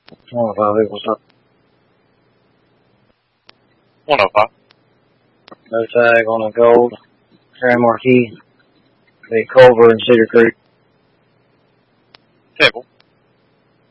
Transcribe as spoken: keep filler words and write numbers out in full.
one oh five, what's up? one oh five. No tag on a gold. Harry Marquis. The Culver and Cedar Creek. Table.